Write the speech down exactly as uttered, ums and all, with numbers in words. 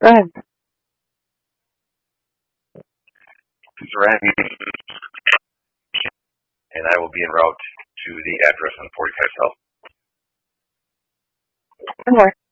Go ahead. Randy, and I will be en route to the address on forty-five South. Good morning.